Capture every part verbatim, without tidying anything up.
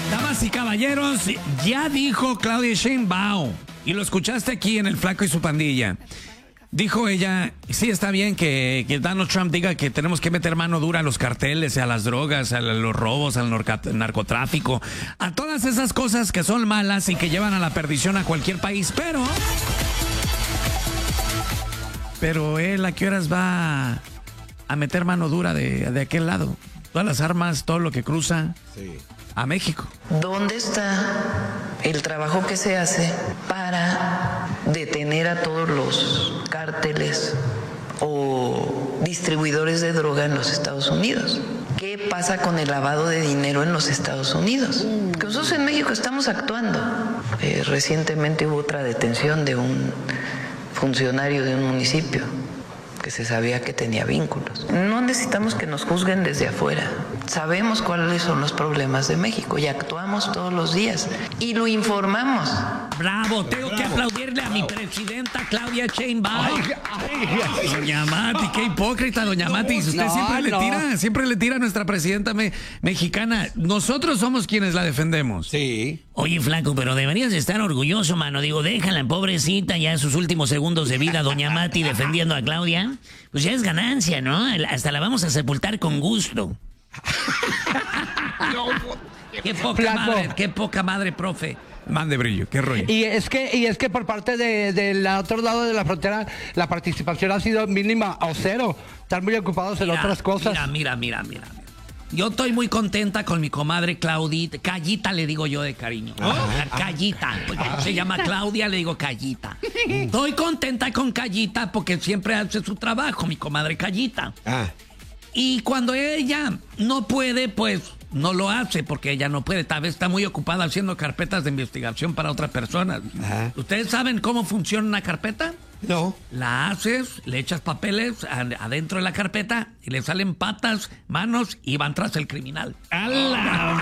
Damas y caballeros, ya dijo Claudia Sheinbaum, y lo escuchaste aquí en El Flaco y su Pandilla. Dijo ella, sí está bien que, que Donald Trump diga que tenemos que meter mano dura a los carteles, a las drogas, a los robos, al narcotráfico, a todas esas cosas que son malas y que llevan a la perdición a cualquier país, pero... Pero él, ¿a qué horas va a meter mano dura de, de aquel lado? Todas las armas, todo lo que cruza sí. a México. ¿Dónde está el trabajo que se hace para detener a todos los cárteles o distribuidores de droga en los Estados Unidos? ¿Qué pasa con el lavado de dinero en los Estados Unidos? Porque nosotros en México estamos actuando. Eh, recientemente hubo otra detención de un funcionario de un municipio que se sabía que tenía vínculos. No necesitamos que nos juzguen desde afuera. Sabemos cuáles son los problemas de México y actuamos todos los días y lo informamos. Bravo, tengo Bravo. que aplaudirle Bravo. a mi presidenta Claudia Sheinbaum. Doña Mati, qué hipócrita, doña Mati. Usted no, siempre no. le tira, siempre le tira a nuestra presidenta me, mexicana. Nosotros somos quienes la defendemos. Sí. Oye, Flaco, pero deberías estar orgulloso, mano. Digo, déjala, pobrecita, ya en sus últimos segundos de vida, doña Mati defendiendo a Claudia. Pues ya es ganancia, ¿no? Hasta la vamos a sepultar con gusto. Qué poca Flaco. madre, qué poca madre, profe. Mande brillo, qué rollo. Y es que, y es que por parte del de, de otro lado de la frontera, la participación ha sido mínima o cero. Están muy ocupados mira, en otras cosas. Mira, mira, mira, mira. Yo estoy muy contenta con mi comadre Claudita. Callita le digo yo de cariño. ¿Oh? Callita. Porque ah. se llama Claudia, le digo Callita. Estoy contenta con Callita porque siempre hace su trabajo, mi comadre Callita. Ah. Y cuando ella no puede, pues no lo hace porque ella no puede. Tal vez está muy ocupada haciendo carpetas de investigación para otras personas. Ajá. ¿Ustedes saben cómo funciona una carpeta? No. La haces, le echas papeles adentro de la carpeta y le salen patas, manos y van tras el criminal. ¡Hala!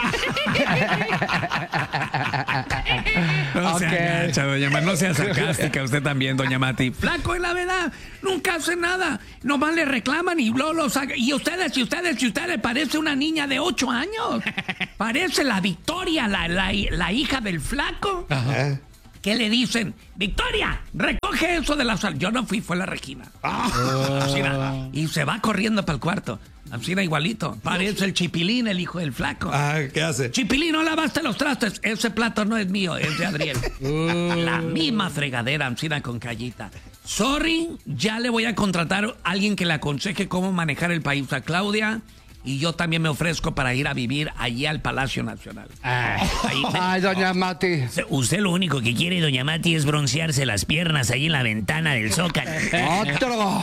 No sea okay. gacha, doña Mati, no sea sarcástica usted también, doña Mati. Flaco, es la verdad, nunca hace nada. Nomás le reclaman y luego lo sacan. Y ustedes, y ustedes, y ustedes, parece una niña de ocho años. Parece la Victoria, la, la, la hija del Flaco. Ajá. ¿Qué le dicen? Victoria, recoge eso de la sal. Yo no fui, fue la Regina. Oh. Y se va corriendo para el cuarto. Así era igualito. Parece el Chipilín, el hijo del Flaco. Ah, ¿qué hace? Chipilín, no lavaste los trastes. Ese plato no es mío, es de Adriel. Uh. La misma fregadera, Ancina con Callita. Sorry, ya le voy a contratar a alguien que le aconseje cómo manejar el país a Claudia. Y yo también me ofrezco para ir a vivir allí al Palacio Nacional. Ay, Ahí, Ay doña Mati. Usted lo único que quiere, doña Mati, es broncearse las piernas ahí en la ventana del Zócalo. ¡Otro!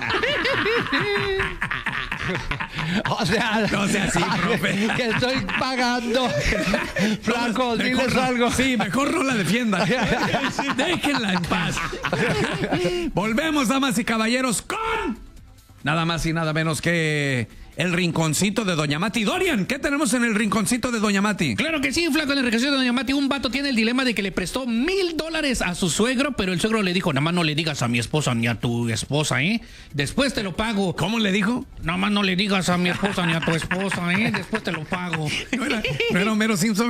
O sea, no sea así, profe. Que estoy pagando. Flaco, diles mejor, algo. Sí, mejor no la defienda. Déjenla en paz. Volvemos, damas y caballeros, con nada más y nada menos que el rinconcito de doña Mati. Dorian, ¿qué tenemos en el rinconcito de doña Mati? Claro que sí, Flaco, en el rinconcito de doña Mati. Un vato tiene el dilema de que le prestó mil dólares a su suegro, pero el suegro le dijo, nada más no le digas a mi esposa ni a tu esposa, ¿eh? Después te lo pago. ¿Cómo le dijo? Nada más no le digas a mi esposa ni a tu esposa, ¿eh? Después te lo pago. No era, no era Homero Simpson.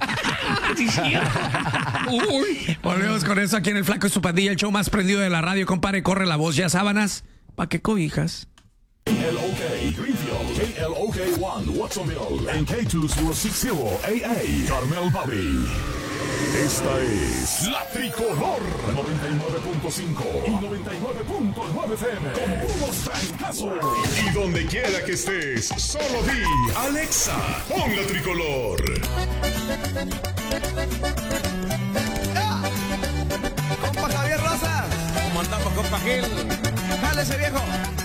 Uy. Volvemos con eso aquí en El Flaco y su Pandilla, el show más prendido de la radio. Compare, corre la voz, ya sábanas, ¿pa' qué cobijas? K L O K, Greenfield, K L O K uno, Watsonville, en K dos mil sesenta A A, Carmel Valley. Esta es La Tricolor, noventa y nueve punto cinco y noventa y nueve punto nueve F M, con puros trancazos. Y donde quiera que estés, solo di, Alexa, pon La Tricolor. ¡Ah! Compa Javier Rosa. ¿Cómo andamos, compa Gil? Jálese, viejo.